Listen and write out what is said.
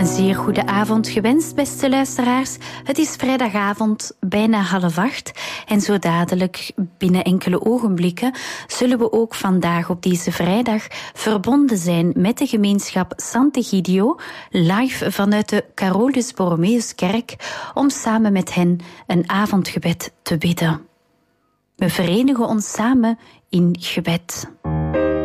Een zeer goede avond gewenst, beste luisteraars. Het is vrijdagavond, bijna 7:30. En zo dadelijk, binnen enkele ogenblikken, zullen we ook vandaag op deze vrijdag verbonden zijn met de gemeenschap Sant'Egidio, live vanuit de Carolus Borromeuskerk, om samen met hen een avondgebed te bidden. We verenigen ons samen in gebed.